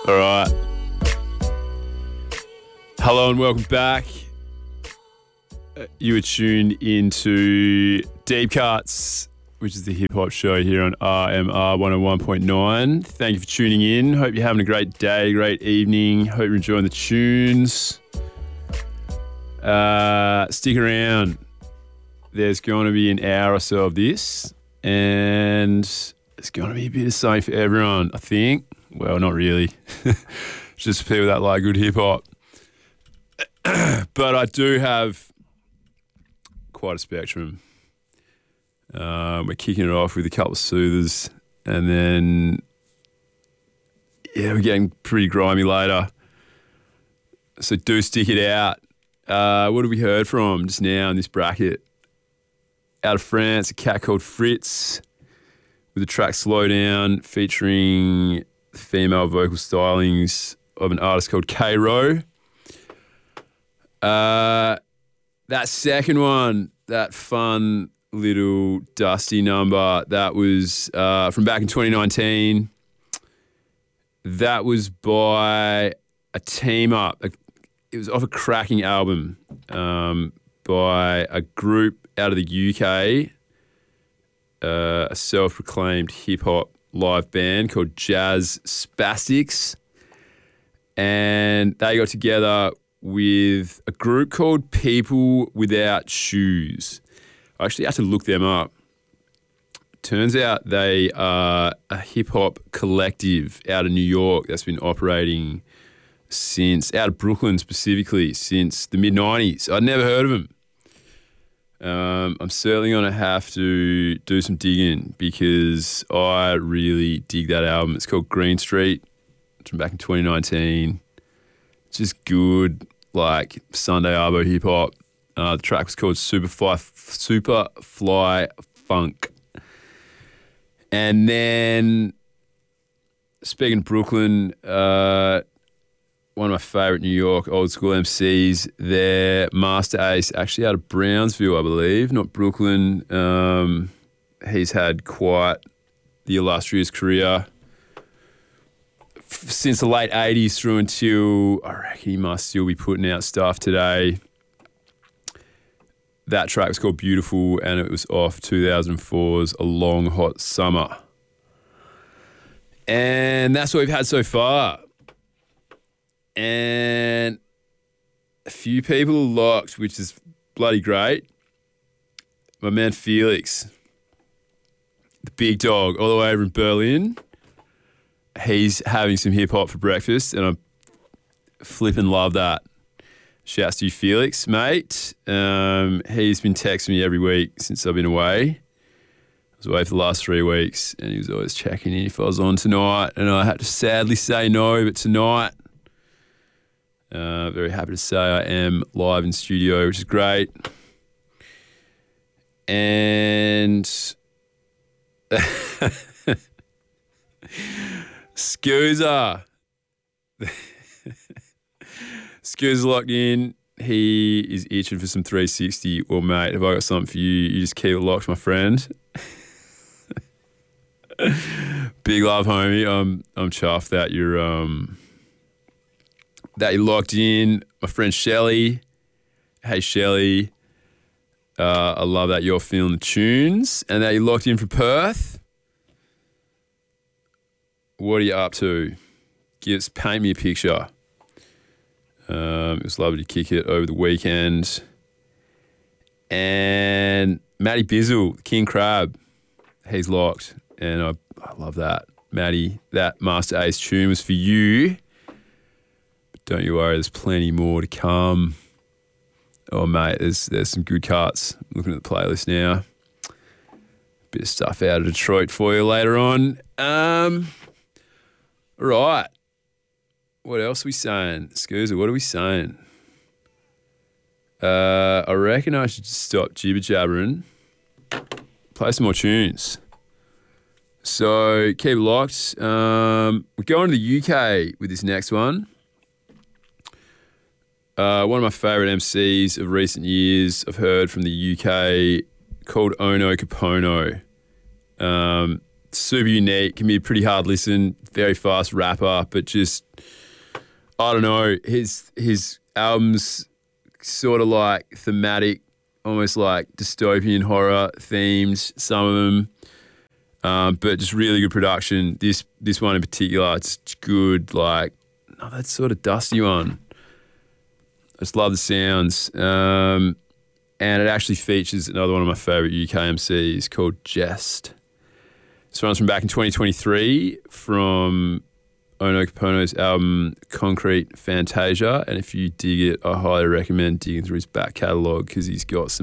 All right. Hello and welcome back. You are tuned into Deep Cuts, which is the hip-hop show here on RMR 101.9. Thank you for tuning in. Hope you're having a great day, great evening. Hope you're enjoying the tunes. Stick around. There's going to be an hour or so of this, and it's going to be a bit of something for everyone, I think. Well, not really. Just for people that like good hip-hop. But I do have quite a spectrum. We're kicking it off with a couple of soothers, and then, we're getting pretty grimy later. So do stick it out. What have we heard from just now in this bracket? Out of France, a cat called Fritz with the track Slow Down, featuring female vocal stylings of an artist called K-Ro. That second one, that fun little dusty number, that was from back in 2019. That was by a team up. It was off a cracking album by a group out of the UK, a self-proclaimed hip-hop live band called Jazz Spastics. And they got together with a group called People Without Shoes. I actually had to look them up. Turns out they are a hip-hop collective out of New York that's been operating out of Brooklyn specifically, since the mid-90s. I'd never heard of them. I'm certainly going to have to do some digging because I really dig that album. It's called Green Street. It's from back in 2019. It's just good, like Sunday Arvo hip-hop. The track was called Superfly Funk. And then, speaking of Brooklyn, one of my favourite New York old school MCs there, Master Ace, actually out of Brownsville, I believe, not Brooklyn. He's had quite the illustrious career since the late 80s through until, I reckon he must still be putting out stuff today. That track was called Beautiful, and it was off 2004's A Long Hot Summer. And that's what we've had so far. And a few people are locked, which is bloody great. My man Felix, the big dog, all the way over in Berlin. He's having some hip-hop for breakfast, and I flipping love that. Shouts to you, Felix, mate. He's been texting me every week since I've been away. I was away for the last 3 weeks, and he was always checking in if I was on tonight, and I had to sadly say no, but tonight, very happy to say I am live in studio, which is great. And Scoozer. Scoozer locked in. He is itching for some 360. Well, mate, have I got something for you? You just keep it locked, my friend. Big love, homie. I'm chuffed that you're locked in. My friend Shelley. Hey, Shelley. I love that you're feeling the tunes and that you're locked in for Perth. What are you up to? Paint me a picture. It was lovely to kick it over the weekend. And Matty Bizzle, King Crab, he's locked. And I love that. Matty, that Master Ace tune was for you. But don't you worry, there's plenty more to come. Oh, mate, there's some good cuts. I'm looking at the playlist now. Bit of stuff out of Detroit for you later on. All right. What else are we saying? Scoozer, what are we saying? I reckon I should just stop jibber-jabbering. Play some more tunes. So keep it locked. We're going to the UK with this next one. One of my favourite MCs of recent years I've heard from the UK, called Ono Capono. super unique, can be a pretty hard listen, very fast rapper, but just, I don't know, his albums sort of like thematic, almost like dystopian horror themes, some of them, but just really good production. This one in particular, it's good, like, that sort of dusty one. I just love the sounds. And it actually features another one of my favourite UK MCs called Jest. This one's from back in 2023 from Ono Capone's album Concrete Fantasia. And if you dig it, I highly recommend digging through his back catalogue because he's got some